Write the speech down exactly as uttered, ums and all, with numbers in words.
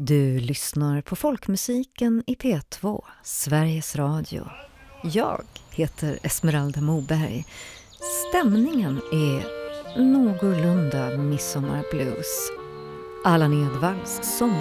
Du lyssnar på folkmusiken i P två, Sveriges Radio. Jag heter Esmeralda Moberg. Stämningen är någorlunda midsommarblues. Allan Edwalls sång